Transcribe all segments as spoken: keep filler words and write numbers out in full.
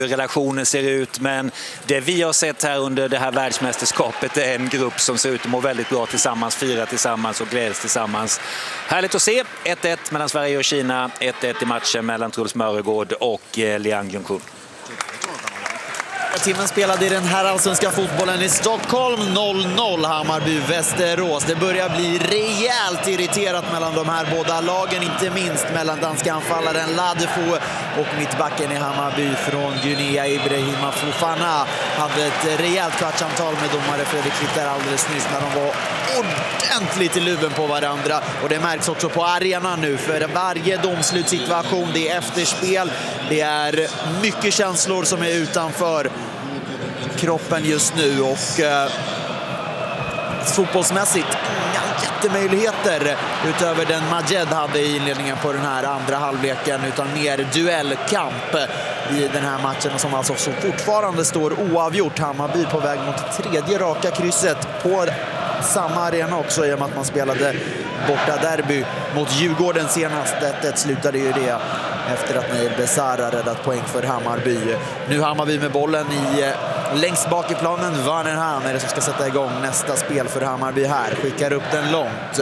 hur relationen ser ut, men det vi har sett här under det här världsmästerskapet är en grupp som ser ut att må väldigt bra tillsammans, fira tillsammans och gläds tillsammans. Härligt att se. ett ett mellan Sverige och Kina, ett ett i matchen mellan Truls Mörgård och eh, Liang Junqun. Timmen spelade i den här allsvenska fotbollen i Stockholm, noll noll Hammarby-Västerås. Det börjar bli rejält irriterat mellan de här båda lagen, inte minst mellan danska anfallaren Ladefo och mittbacken i Hammarby från Guinea, Ibrahima Fofana. Hade ett rejält kvartsamtal med domare Fredrik Litter alldeles nyss när de var ordentligt i luven på varandra. Och det märks också på arenan nu, för varje domslutssituation, det är efterspel, det är mycket känslor som är utanför kroppen just nu, och eh, fotbollsmässigt inga jättemöjligheter utöver den Majed hade i inledningen på den här andra halvleken, utan mer duellkamp i den här matchen som alltså så fortfarande står oavgjort. Hammarby på väg mot tredje raka krysset på samma arena också, i och med att man spelade borta derby mot Djurgården senast. ett ett slutade ju det efter att Neil Besara räddat poäng för Hammarby. Nu Hammarby med bollen i längst bak i planen. Vanenham är det som ska sätta igång nästa spel för Hammarby här. Skickar upp den långt.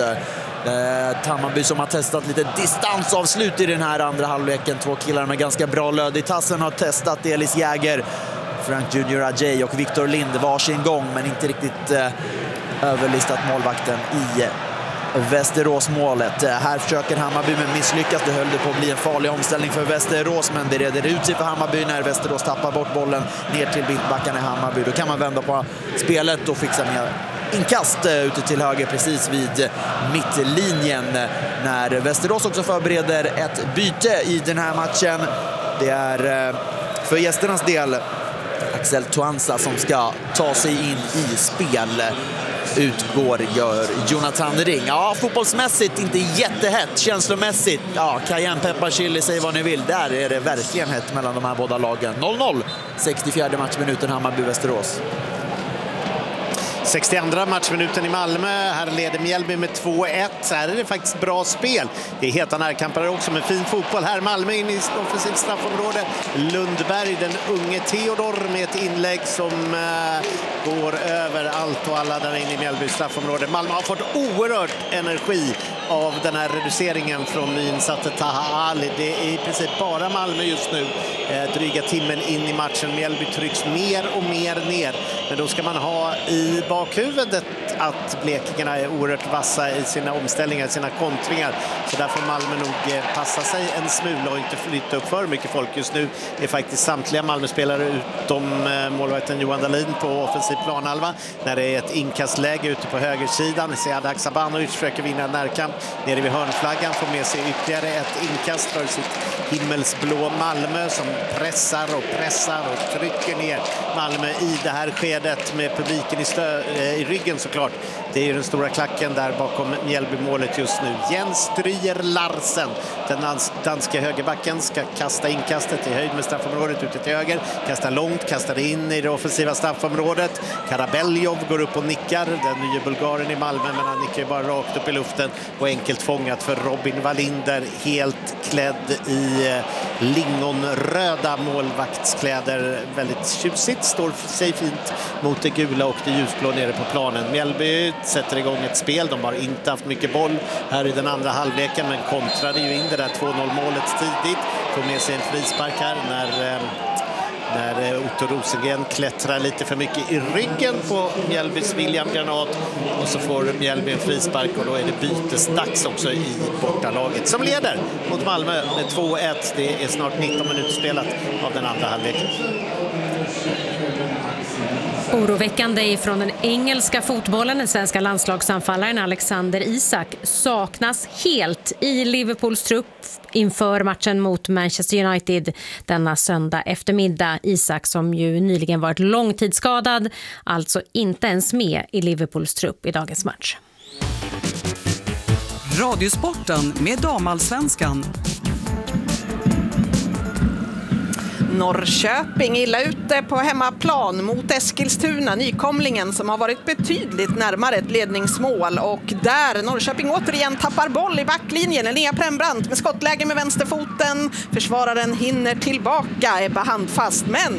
Eh, Hammarby som har testat lite distansavslut i den här andra halvleken. Två killar med ganska bra löd i tassen har testat. Elis Jäger, Frank Junior Ajay och Victor Lind varsin gång, men inte riktigt eh, överlistat målvakten i Västerås-målet. Här försöker Hammarby men misslyckas. Det höll det på att bli en farlig omställning för Västerås, men det reder ut sig för Hammarby när Västerås tappar bort bollen ner till mittbackarna i Hammarby. Då kan man vända på spelet och fixa med inkast ute till höger precis vid mittlinjen, när Västerås också förbereder ett byte i den här matchen. Det är för gästernas del Axel Tuansa som ska ta sig in i spel. Utgår gör Jonathan Ring. Ja, fotbollsmässigt inte jättehett. Känslomässigt, ja, cayenne, peppar, chili, säg vad ni vill. Där är det verkligen hett mellan de här båda lagen. noll noll, sextiofjärde matchminuten Hammarby-Västerås. sextioandra matchminuten i Malmö. Här leder Mjällby med två ett. Här är det faktiskt bra spel. Det är heta närkampare också med fin fotboll. Här Malmö in i offensivt straffområde. Lundberg, den unge Theodor med ett inlägg som äh, går över allt och alla där inne i Mjällby straffområde. Malmö har fått oerhört energi av den här reduceringen från nyinsatte Taha Ali. Det är i princip bara Malmö just nu. Eh, dryga timmen in i matchen. Mjällby trycks mer och mer ner. Men då ska man ha i bakhuvudet att blekingarna är oerhört vassa i sina omställningar, sina kontringar. Så där får Malmö nog eh, passa sig en smula och inte flytta upp för mycket folk. Just nu är faktiskt samtliga Malmö-spelare utom eh, målvakten Johan Dahlin på offensiv planhalva. När det är ett inkastläge ute på högersidan. Sead Haksabanovic försöker vinna en närkamp. Nere vid hörnflaggan får med sig ytterligare ett inkast för sitt himmelsblå Malmö som pressar och pressar och trycker ner Malmö i det här skedet med publiken i, stö- i ryggen såklart. Det är ju den stora klacken där bakom Mjällby-målet just nu. Jens Stryger Larsen, den dans- danska högerbacken, ska kasta inkastet i höjd med straffområdet ute till höger. Kastar långt, kastar in i det offensiva straffområdet. Karabeljov går upp och nickar, den nya bulgaren i Malmö, men han nickar ju bara rakt upp i luften och enkelt fångat för Robin Wallinder, helt klädd i lingonröda målvaktskläder. Väldigt tjusigt, står sig fint mot det gula och det ljusblå nere på planen. Mjällby sätter igång ett spel. De har inte haft mycket boll här i den andra halvleken, men kontrade ju in det där två noll målet tidigt. Får med sig en frispark här när eh, när Otto Rosengren klättrar lite för mycket i ryggen på Mjällbys William Granat, och så får Mjällby en frispark och då är det bytesdags också i bortalaget som leder mot Malmö med två ett. Det är snart nitton minuter spelat av den andra halvleken. Oroväckande ifrån den engelska fotbollen. Den svenska landslagsanfallaren Alexander Isak saknas helt i Liverpools trupp inför matchen mot Manchester United denna söndag eftermiddag. Isak, som ju nyligen varit långtidsskadad, alltså inte ens med i Liverpools trupp i dagens match. Radiosporten med Damallsvenskan. Norrköping illa ute på hemmaplan mot Eskilstuna, nykomlingen som har varit betydligt närmare ett ledningsmål, och där Norrköping återigen tappar boll i backlinjen. Linnea Prembrandt med skottläge med vänsterfoten, försvararen hinner tillbaka, Ebba handfast, men